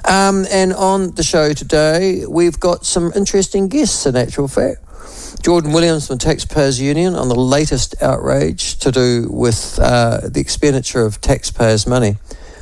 And on the show today, we've got some interesting guests, in actual fact. Jordan Williams from Taxpayers Union on the latest outrage to do with the expenditure of taxpayers' money.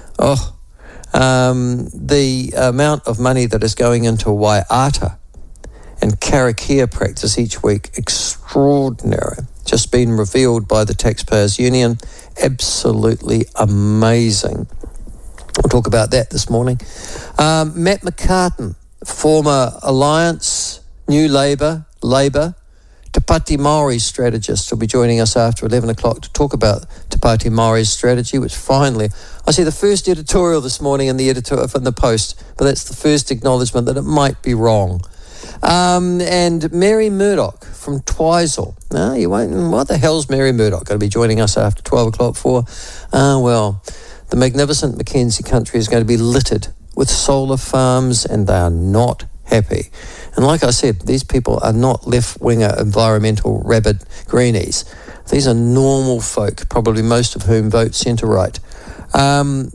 The amount of money that is going into Waiata and karakia practice each week, extraordinary. Just been revealed by the Taxpayers Union. Absolutely amazing. We'll talk about that this morning. Matt McCartan, former Alliance, New Labour, Te Pāti Māori strategist, will be joining us after 11 o'clock to talk about Te Pāti Māori's strategy, which finally, I see the first editorial this morning in the Post, but that's the first acknowledgement that it might be wrong. And Mary Murdoch from Twizel. No, you won't. What the hell's Mary Murdoch going to be joining us after 12 o'clock for? The magnificent Mackenzie country is going to be littered with solar farms, and they are not happy. And like I said, these people are not left-winger environmental rabid greenies. These are normal folk, probably most of whom vote centre-right. And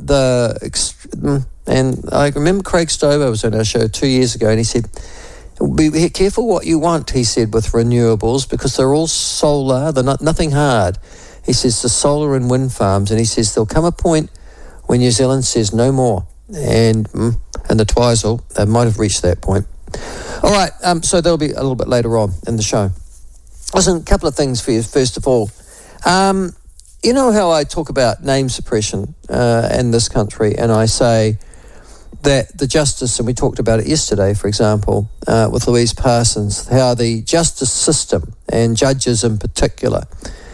I remember Craig Stover was on our show 2 years ago, and he said, be careful what you want, he said, with renewables, because they're all solar, they're nothing hard. He says the solar and wind farms, and he says there'll come a point when New Zealand says no more. And the Twizel, they might have reached that point. All right, so that'll be a little bit later on in the show. Listen, a couple of things for you, first of all. You know how I talk about name suppression in this country, and I say that the justice, and we talked about it yesterday, for example, with Louise Parsons, how the justice system, and judges in particular,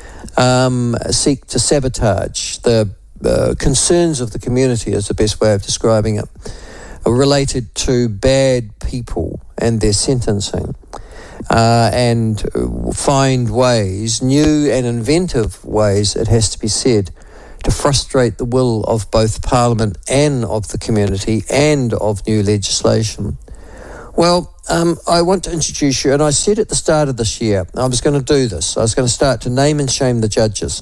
seek to sabotage the concerns of the community, is the best way of describing it, related to bad people and their sentencing, and find ways, new and inventive ways, it has to be said, to frustrate the will of both Parliament and of the community and of new legislation. Well, I want to introduce you, and I said at the start of this year, I was going to do this. I was going to start to name and shame the judges,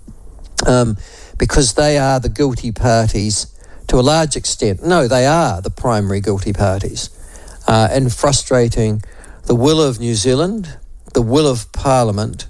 because they are the guilty parties to a large extent. No, they are the primary guilty parties in frustrating the will of New Zealand, the will of Parliament,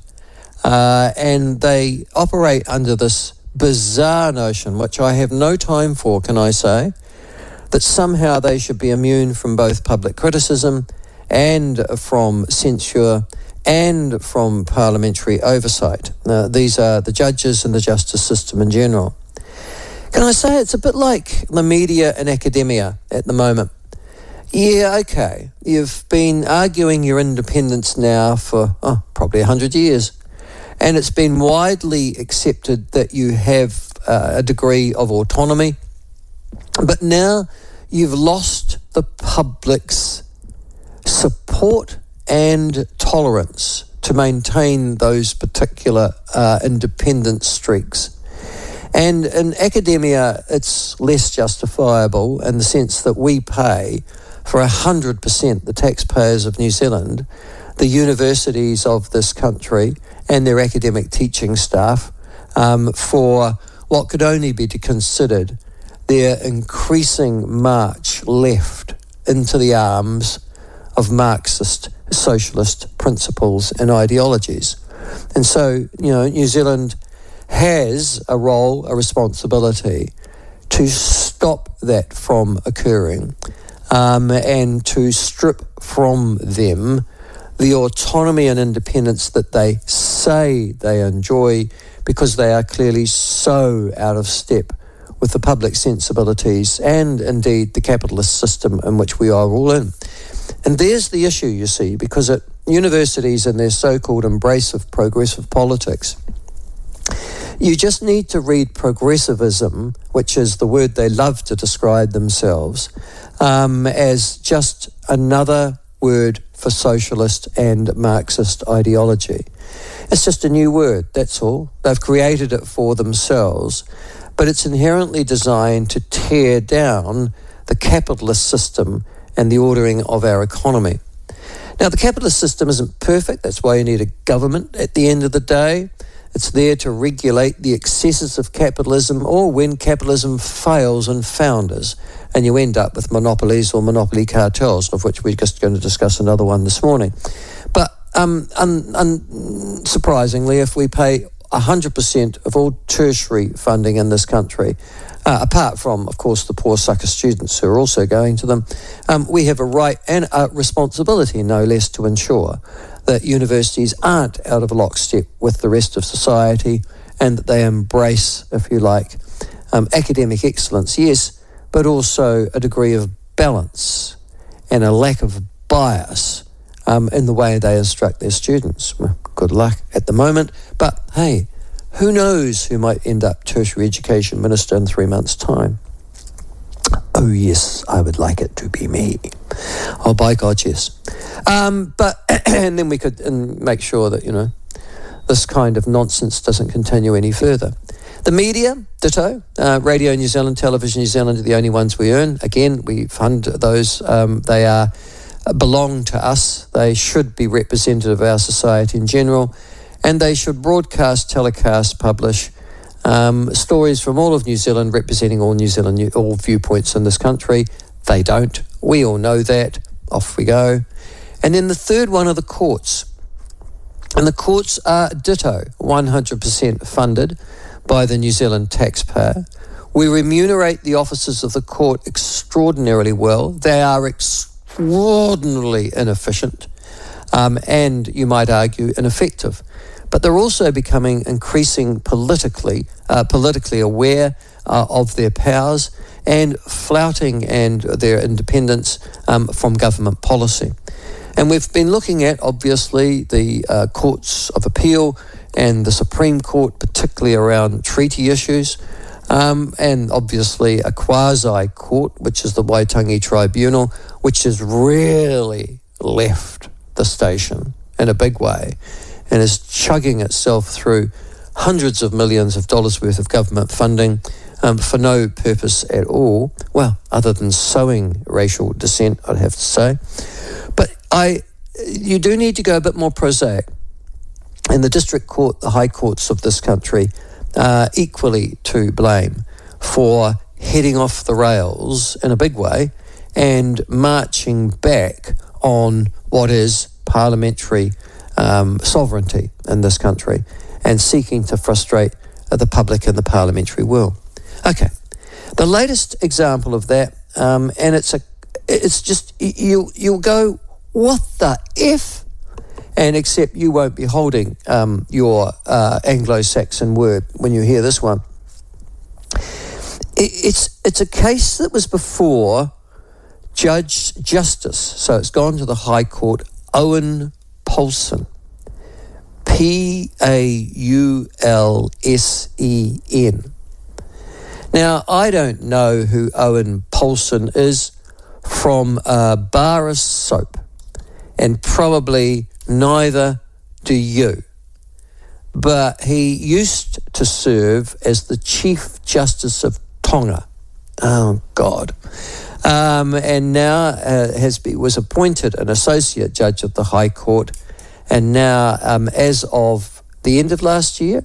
and they operate under this bizarre notion, which I have no time for, can I say, that somehow they should be immune from both public criticism and from censure and from parliamentary oversight. These are the judges and the justice system in general. Can I say it's a bit like the media and academia at the moment? Yeah, okay, you've been arguing your independence now for probably 100 years. And it's been widely accepted that you have a degree of autonomy. But now you've lost the public's support and tolerance to maintain those particular independent streaks. And in academia, it's less justifiable in the sense that we pay for 100% the taxpayers of New Zealand, the universities of this country, and their academic teaching staff for what could only be considered their increasing march left into the arms of Marxist socialist principles and ideologies. And so, New Zealand has a role, a responsibility to stop that from occurring and to strip from them the autonomy and independence that they say they enjoy, because they are clearly so out of step with the public sensibilities and indeed the capitalist system in which we are all in. And there's the issue, you see, because at universities and their so-called embrace of progressive politics, you just need to read progressivism, which is the word they love to describe themselves, as just another word for socialist and Marxist ideology. It's just a new word, that's all. They've created it for themselves, but it's inherently designed to tear down the capitalist system and the ordering of our economy. Now, the capitalist system isn't perfect. That's why you need a government at the end of the day. It's there to regulate the excesses of capitalism, or when capitalism fails and founders, and you end up with monopolies or monopoly cartels, of which we're just going to discuss another one this morning. But unsurprisingly, if we pay 100% of all tertiary funding in this country, apart from, of course, the poor sucker students who are also going to them, we have a right and a responsibility, no less, to ensure that universities aren't out of lockstep with the rest of society, and that they embrace, if you like, academic excellence, yes, but also a degree of balance and a lack of bias in the way they instruct their students. Well, good luck at the moment, but hey, who knows who might end up Tertiary Education Minister in 3 months' time? Oh yes, I would like it to be me. Oh, by God, yes. But and then we could make sure that, this kind of nonsense doesn't continue any further. The media, ditto. Radio New Zealand, Television New Zealand are the only ones we earn. Again, we fund those. They belong to us. They should be representative of our society in general, and they should broadcast, telecast, publish stories from all of New Zealand, representing all New Zealand, all viewpoints in this country. They don't. We all know that. Off we go. And then the third one are the courts. And the courts are ditto, 100% funded by the New Zealand taxpayer. We remunerate the officers of the court extraordinarily well. They are extraordinarily inefficient and, you might argue, ineffective. But they're also becoming increasing politically aware of their powers and flouting and their independence from government policy. And we've been looking at, obviously, the courts of appeal and the Supreme Court, particularly around treaty issues, and obviously a quasi-court, which is the Waitangi Tribunal, which has really left the station in a big way and is chugging itself through hundreds of millions of dollars worth of government funding for no purpose at all, well, other than sowing racial dissent, I'd have to say. But you do need to go a bit more prosaic. And the district court, the high courts of this country, are equally to blame for heading off the rails in a big way and marching back on what is parliamentary sovereignty in this country and seeking to frustrate the public and the parliamentary will. Okay, the latest example of that, and it's just, you'll go, what the F? And except you won't be holding your Anglo-Saxon word when you hear this one. It's a case that was before Justice, so it's gone to the High Court, Owen Paulsen, Paulsen. Now, I don't know who Owen Paulsen is from bar of soap, and probably neither do you. But he used to serve as the Chief Justice of Tonga. Oh, God. And now was appointed an Associate Judge of the High Court, and now, as of the end of last year,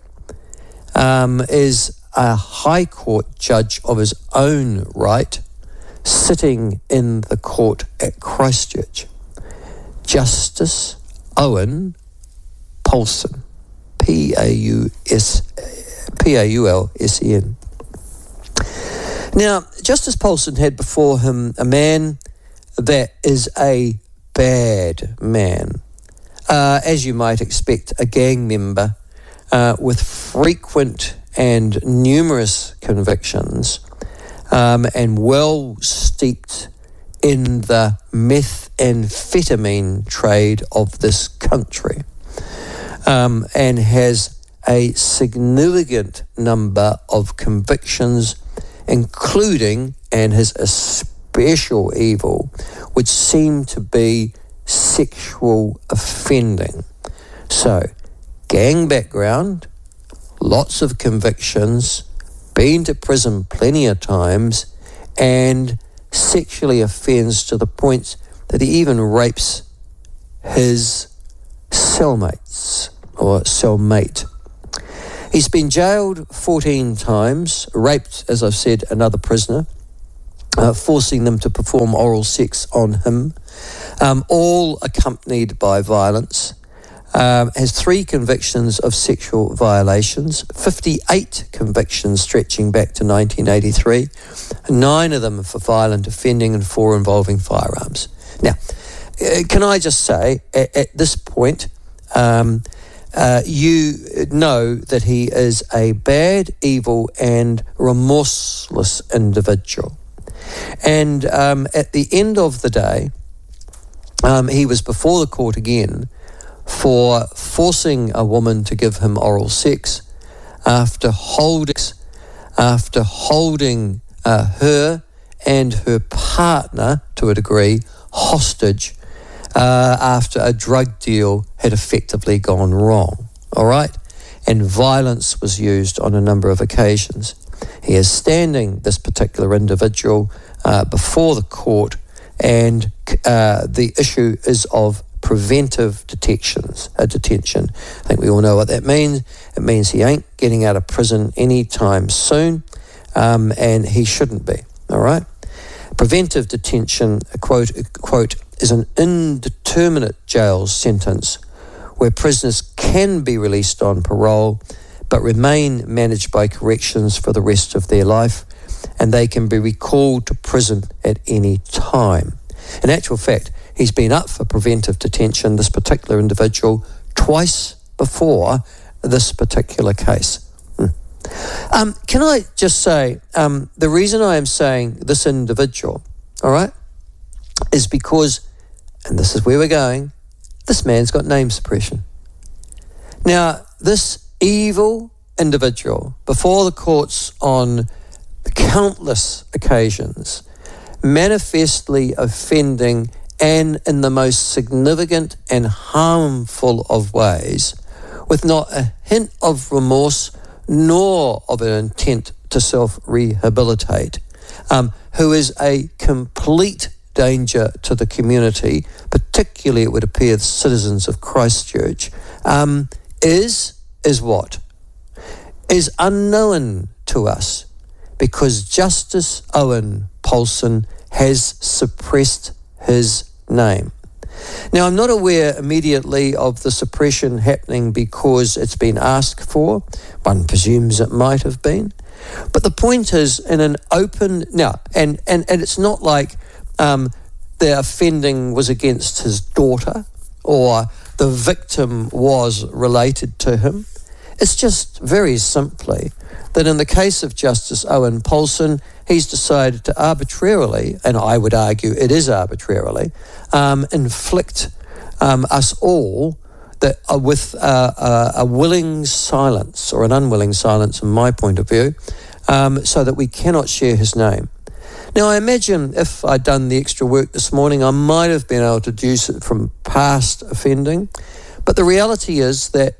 is a High Court judge of his own right, sitting in the court at Christchurch. Justice Owen Paulsen, Paulsen. Now, Justice Paulsen had before him a man that is a bad man. As you might expect, a gang member with frequent and numerous convictions and well steeped in the methamphetamine trade of this country, and has a significant number of convictions, including, and his especial evil, which seem to be sexual offending. So, gang background, lots of convictions, been to prison plenty of times, and sexually offends to the point that he even rapes his cellmates or cellmate. He's been jailed 14 times, raped, as I've said, another prisoner, forcing them to perform oral sex on him, all accompanied by violence. Has 3 convictions of sexual violations, 58 convictions stretching back to 1983, 9 of them for violent offending and 4 involving firearms. Now, can I just say, at this point, you know that he is a bad, evil and remorseless individual. And at the end of the day, he was before the court again for forcing a woman to give him oral sex after holding her and her partner, to a degree, hostage after a drug deal had effectively gone wrong, all right? And violence was used on a number of occasions. He is standing, this particular individual, before the court, and the issue is of preventive detention. I think we all know what that means. It means he ain't getting out of prison anytime soon, and he shouldn't be, all right? Preventive detention, quote, is an indeterminate jail sentence where prisoners can be released on parole but remain managed by corrections for the rest of their life, and they can be recalled to prison at any time. In actual fact, he's been up for preventive detention, this particular individual, twice before this particular case. Can I just say, the reason I am saying this individual, all right, is because, and this is where we're going, this man's got name suppression. Now, this evil individual, before the courts on countless occasions, manifestly offending and in the most significant and harmful of ways, with not a hint of remorse nor of an intent to self-rehabilitate, who is a complete danger to the community, particularly it would appear the citizens of Christchurch, is what? Is unknown to us, because Justice Owen Paulson has suppressed his name. Now, I'm not aware immediately of the suppression happening because it's been asked for. One presumes it might have been. But the point is, in an open... Now, and it's not like the offending was against his daughter or the victim was related to him. It's just very simply that in the case of Justice Owen Paulson, he's decided to arbitrarily, and I would argue it is arbitrarily, inflict us all with a willing silence, or an unwilling silence from my point of view, so that we cannot share his name. Now, I imagine if I'd done the extra work this morning, I might have been able to deduce it from past offending. But the reality is that,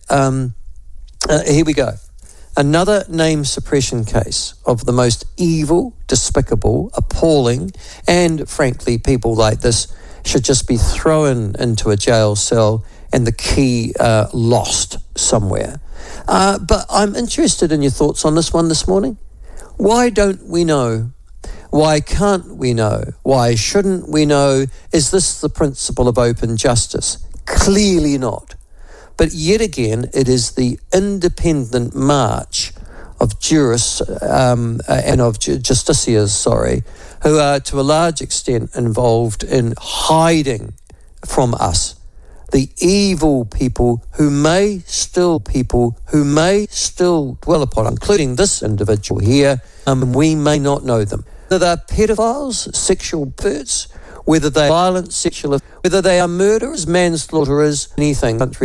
here we go. Another name suppression case of the most evil, despicable, appalling, and frankly, people like this should just be thrown into a jail cell and the key lost somewhere. But I'm interested in your thoughts on this one this morning. Why don't we know? Why can't we know? Why shouldn't we know? Is this the principle of open justice? Clearly not. But yet again, it is the independent march of jurists and of justiciars, who are to a large extent involved in hiding from us the evil people who may still dwell upon, including this individual here, we may not know them. Whether they're pedophiles, sexual perverts, whether they are violent sexual, whether they are murderers, manslaughterers, anything.